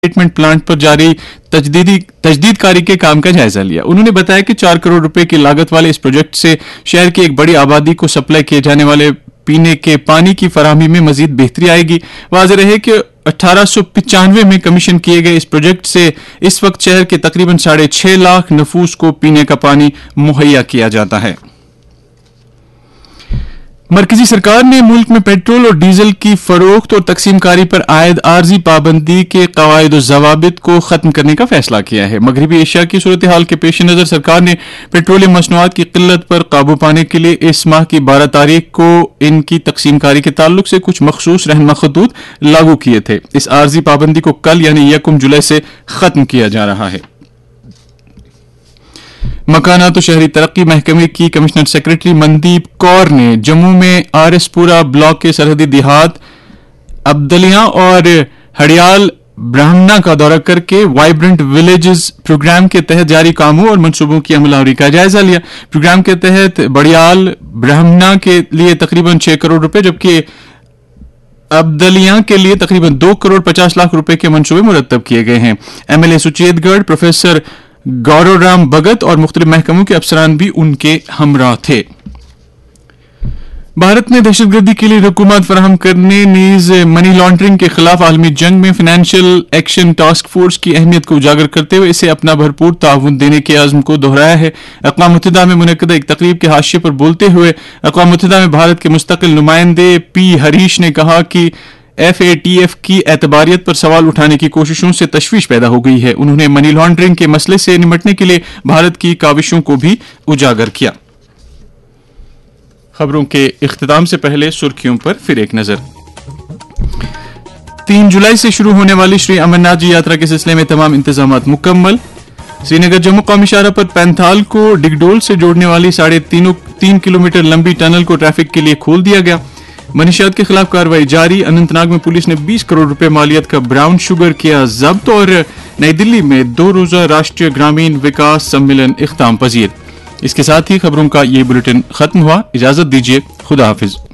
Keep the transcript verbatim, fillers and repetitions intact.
Treatment plant پر جاری تجدیدی تجدید کاری کے کام کا جائزہ لیا. انہوں نے بتایا کہ چار کروڑ روپے کی لاگت والے اس پروجیکٹ سے شہر کی ایک بڑی آبادی کو سپلائی کیے جانے والے پینے کے پانی کی فراہمی میں مزید بہتری آئے گی. واضح رہے کہ اٹھارہ سو پچانوے میں کمیشن کیے گئے اس پروجیکٹ سے اس وقت شہر کے تقریباً ساڑھے چھ لاکھ نفوس کو پینے کا پانی مہیا کیا جاتا ہے. مرکزی سرکار نے ملک میں پیٹرول اور ڈیزل کی فروخت اور تقسیم کاری پر عائد عارضی پابندی کے قواعد و ضوابط کو ختم کرنے کا فیصلہ کیا ہے. مغربی ایشیا کی صورتحال کے پیش نظر سرکار نے پیٹرولیم مصنوعات کی قلت پر قابو پانے کے لیے اس ماہ کی بارہ تاریخ کو ان کی تقسیم کاری کے تعلق سے کچھ مخصوص رہنما خطوط لاگو کیے تھے. اس عارضی پابندی کو کل یعنی یکم جولائی سے ختم کیا جا رہا ہے. مکانات و شہری ترقی محکمے کی کمشنر سیکرٹری مندیپ کور نے جموں میں آر ایس پورہ بلاک کے سرحدی دیہات عبدلیاں اور ہڑیال برہمنا کا دورہ کر کے وائبرنٹ ولیجز پروگرام کے تحت جاری کاموں اور منصوبوں کی عمل آوری کا جائزہ لیا. پروگرام کے تحت بڑیال برہمنا کے لیے تقریباً چھ کروڑ روپے جبکہ عبدلیاں کے لیے تقریباً دو کروڑ پچاس لاکھ روپے کے منصوبے مرتب کیے گئے ہیں. ایم ایل اے سچیت گڑھ پروفیسر گورو رام بھگت اور مختلف محکموں کے افسران بھی ان کے ہمراہ تھے. بھارت نے دہشت گردی کے لیے رقومات فراہم کرنے نیز منی لانڈرنگ کے خلاف عالمی جنگ میں فائنینشیل ایکشن ٹاسک فورس کی اہمیت کو اجاگر کرتے ہوئے اسے اپنا بھرپور تعاون دینے کے عزم کو دہرایا ہے. اقوام متحدہ میں منعقدہ ایک تقریب کے حاشیے پر بولتے ہوئے اقوام متحدہ میں بھارت کے مستقل نمائندے پی ہریش نے کہا کہ ایف اے ٹی ایف کی اعتباریت پر سوال اٹھانے کی کوششوں سے تشویش پیدا ہو گئی ہے. انہوں نے منی لانڈرنگ کے مسئلے سے نمٹنے کے لیے بھارت کی کاوشوں کو بھی اجاگر کیا. خبروں کے اختتام سے پہلے سرخیوں پر پھر ایک نظر. تین جولائی سے شروع ہونے والی شری امرناتھ جی یاترا کے سلسلے میں تمام انتظامات مکمل. سری نگر جموں قومی شاہراہ پر پینتھال کو ڈگڈول سے جوڑنے والی ساڑھے تین کلومیٹر لمبی ٹنل کو ٹریفک کے لیے کھول دیا گیا. منشیات کے خلاف کارروائی جاری. اننت ناگ میں پولیس نے بیس کروڑ روپے مالیت کا براؤن شوگر کیا ضبط. اور نئی دلی میں دو روزہ راشٹریہ گرامین وکاس سمیلن اختتام پذیر. اس کے ساتھ ہی خبروں کا یہ بلیٹن ختم ہوا. اجازت دیجیے. خدا حافظ.